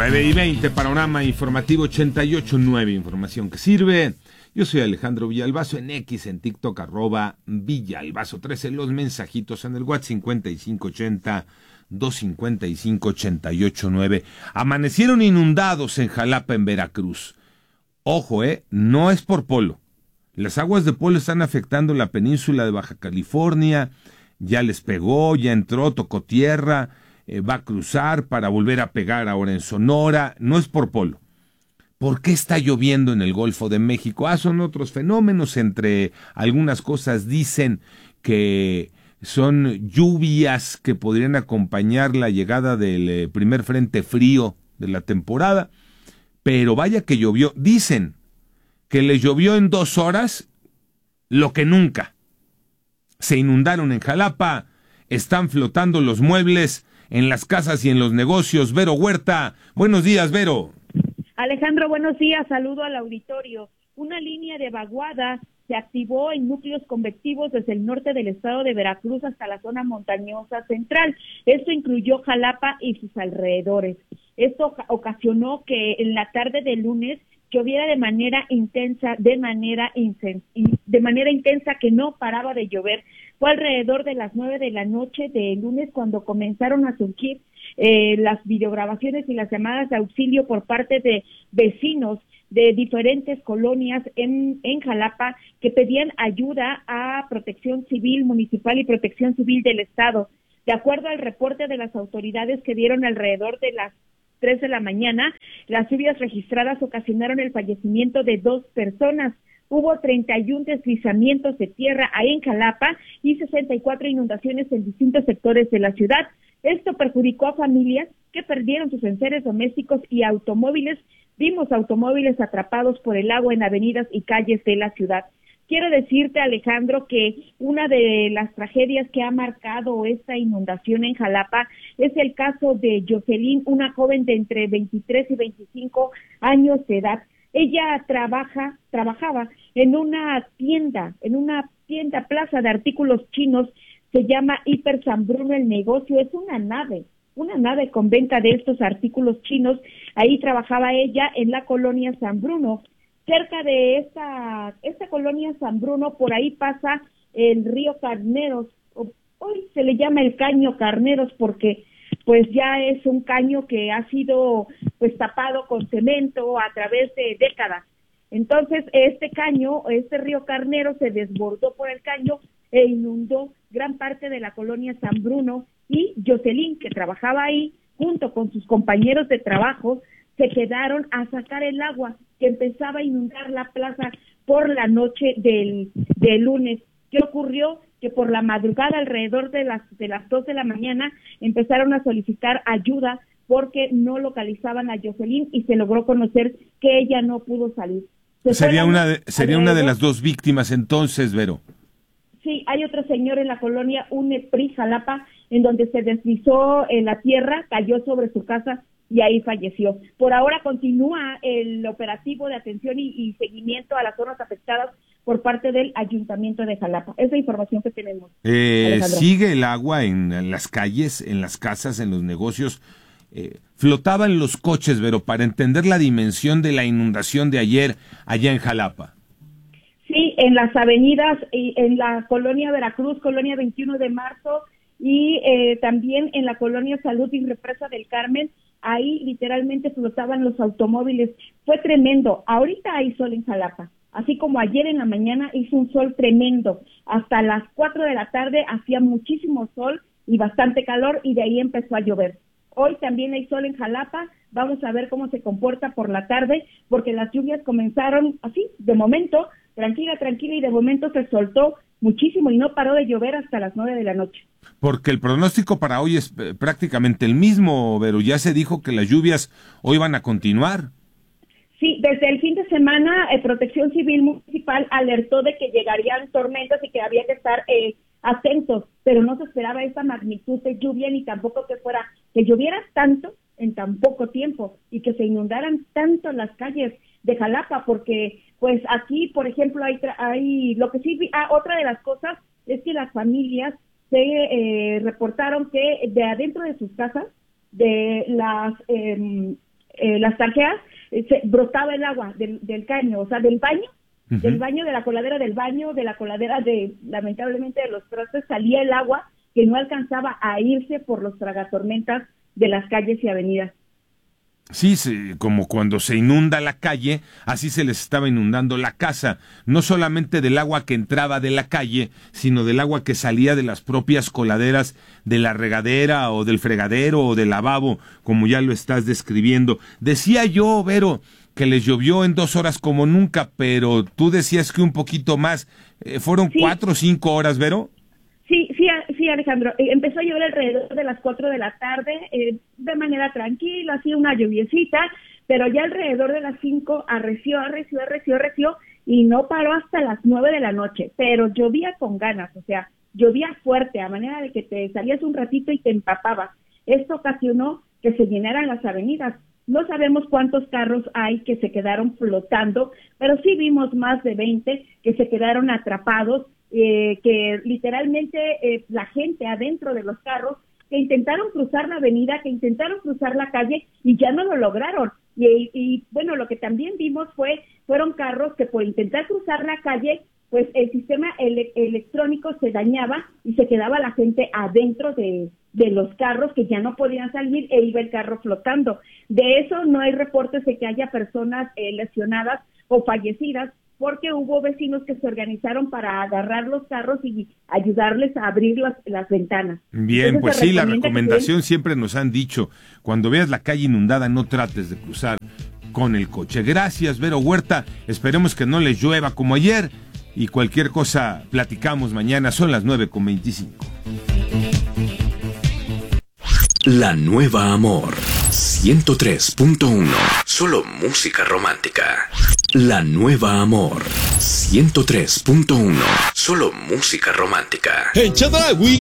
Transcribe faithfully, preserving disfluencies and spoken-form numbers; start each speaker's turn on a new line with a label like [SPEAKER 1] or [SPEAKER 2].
[SPEAKER 1] nueve y veinte, panorama informativo ochenta y ocho punto nueve, información que sirve. Yo soy Alejandro Villalbazo, en X, en TikTok, arroba Villalbazo trece, los mensajitos en el WhatsApp cincuenta y cinco ochenta, doscientos cincuenta y cinco, ochenta y ocho nueve. Amanecieron inundados en Jalapa, en Veracruz. Ojo, eh, no es por Polo. Las aguas de Polo están afectando la península de Baja California, ya les pegó, ya entró, tocó tierra, eh, va a cruzar para volver a pegar ahora en Sonora. No es por Polo. ¿Por qué está lloviendo en el Golfo de México? Ah, son otros fenómenos. Entre algunas cosas dicen que son lluvias que podrían acompañar la llegada del eh, primer frente frío de la temporada. Pero vaya que llovió. Dicen que le llovió en dos horas lo que nunca. Se inundaron en Jalapa, están flotando los muebles en las casas y en los negocios. Vero Huerta, buenos días, Vero.
[SPEAKER 2] Alejandro, buenos días, saludo al auditorio. Una línea de vaguada se activó en núcleos convectivos desde el norte del estado de Veracruz hasta la zona montañosa central. Esto incluyó Jalapa y sus alrededores. Esto ocasionó que en la tarde del lunes lloviera de manera intensa, de manera insen- de manera intensa que no paraba de llover. Fue alrededor de las nueve de la noche del lunes cuando comenzaron a surgir eh, las videograbaciones y las llamadas de auxilio por parte de vecinos de diferentes colonias en, en Jalapa que pedían ayuda a Protección Civil Municipal y Protección Civil del Estado. De acuerdo al reporte de las autoridades que dieron alrededor de las tres de la mañana, las lluvias registradas ocasionaron el fallecimiento de dos personas. Hubo treinta y uno deslizamientos de tierra ahí en Jalapa y sesenta y cuatro inundaciones en distintos sectores de la ciudad. Esto perjudicó a familias que perdieron sus enseres domésticos y automóviles. Vimos automóviles atrapados por el agua en avenidas y calles de la ciudad. Quiero decirte, Alejandro, que una de las tragedias que ha marcado esta inundación en Jalapa es el caso de Jocelyn, una joven de entre veintitrés y veinticinco años de edad. Ella trabaja, trabajaba en una tienda, en una tienda plaza de artículos chinos, se llama Hiper San Bruno el negocio, es una nave, una nave con venta de estos artículos chinos. Ahí trabajaba ella en la colonia San Bruno. Cerca de esta, esta colonia San Bruno, por ahí pasa el río Carneros. Hoy se le llama el caño Carneros porque pues ya es un caño que ha sido pues tapado con cemento a través de décadas. Entonces este caño, este río Carneros se desbordó por el caño e inundó gran parte de la colonia San Bruno, y Jocelyn, que trabajaba ahí junto con sus compañeros de trabajo, se quedaron a sacar el agua que empezaba a inundar la plaza por la noche del, del lunes. ¿Qué ocurrió? Que por la madrugada, alrededor de las de las dos de la mañana, empezaron a solicitar ayuda porque no localizaban a Jocelyn y se logró conocer que ella no pudo salir. Se
[SPEAKER 1] sería una de, sería una de las dos víctimas entonces, Vero.
[SPEAKER 2] Sí, hay otro señor en la colonia Unepri, Jalapa, en donde se deslizó en la tierra, cayó sobre su casa y ahí falleció. Por ahora continúa el operativo de atención y, y seguimiento a las zonas afectadas por parte del Ayuntamiento de Jalapa. Esa información que tenemos.
[SPEAKER 1] Eh, ¿Sigue el agua en, en las calles, en las casas, en los negocios? Eh, flotaban los coches, pero para entender la dimensión de la inundación de ayer allá en Jalapa.
[SPEAKER 2] Sí, en las avenidas, en la colonia Veracruz, colonia veintiuno de marzo, y eh, también en la colonia Salud y Represa del Carmen, ahí literalmente flotaban los automóviles. Fue tremendo. Ahorita hay sol en Jalapa, así como ayer en la mañana hizo un sol tremendo. Hasta las cuatro de la tarde hacía muchísimo sol y bastante calor, y de ahí empezó a llover. Hoy también hay sol en Jalapa. Vamos a ver cómo se comporta por la tarde, porque las lluvias comenzaron así, de momento, tranquila, tranquila, y de momento se soltó muchísimo y no paró de llover hasta las nueve de la noche.
[SPEAKER 1] Porque el pronóstico para hoy es eh, prácticamente el mismo, pero ya se dijo que las lluvias hoy van a continuar.
[SPEAKER 2] Sí, desde el fin de semana, eh, Protección Civil Municipal alertó de que llegarían tormentas y que había que estar eh, atentos, pero no se esperaba esa magnitud de lluvia, ni tampoco que fuera, que lloviera tanto en tan poco tiempo y que se inundaran tanto las calles de Jalapa, porque pues aquí, por ejemplo, hay, hay lo que sí, ah, otra de las cosas es que las familias se eh, reportaron que de adentro de sus casas, de las eh, eh, las tarjeas, eh, se brotaba el agua del, del caño, o sea, del baño, uh-huh. del baño, de la coladera del baño, de la coladera de, lamentablemente, de los trastes, salía el agua que no alcanzaba a irse por los tragatormentas de las calles y avenidas.
[SPEAKER 1] Sí, sí, como cuando se inunda la calle, así se les estaba inundando la casa, no solamente del agua que entraba de la calle, sino del agua que salía de las propias coladeras de la regadera o del fregadero o del lavabo, como ya lo estás describiendo. Decía yo, Vero, que les llovió en dos horas como nunca, pero tú decías que un poquito más. Eh, ¿Fueron sí. cuatro o cinco horas, Vero?
[SPEAKER 2] Sí, sí, sí, Alejandro. Eh, empezó a llover alrededor de las cuatro de la tarde, eh, de manera tranquila, así una lluviecita, pero ya alrededor de las cinco arreció, arreció, arreció, arreció, y no paró hasta las nueve de la noche, pero llovía con ganas, o sea, llovía fuerte, a manera de que te salías un ratito y te empapabas. Esto ocasionó que se llenaran las avenidas. No sabemos cuántos carros hay que se quedaron flotando, pero sí vimos más de veinte que se quedaron atrapados, Eh, que literalmente eh, la gente adentro de los carros que intentaron cruzar la avenida, que intentaron cruzar la calle y ya no lo lograron. Y, y bueno, lo que también vimos fue fueron carros que por intentar cruzar la calle, pues el sistema ele- electrónico se dañaba y se quedaba la gente adentro de, de los carros que ya no podían salir e iba el carro flotando. De eso no hay reportes de que haya personas eh, lesionadas o fallecidas, porque hubo vecinos que se organizaron para agarrar los carros y ayudarles a abrir las, las ventanas.
[SPEAKER 1] Bien, entonces, pues sí, la recomendación que... siempre nos han dicho, cuando veas la calle inundada no trates de cruzar con el coche. Gracias, Vero Huerta, esperemos que no les llueva como ayer y cualquier cosa platicamos mañana, son las nueve con veinticinco.
[SPEAKER 3] La Nueva Amor ciento tres punto uno, solo música romántica. La Nueva Amor ciento tres punto uno, solo música romántica.
[SPEAKER 4] En Chedraui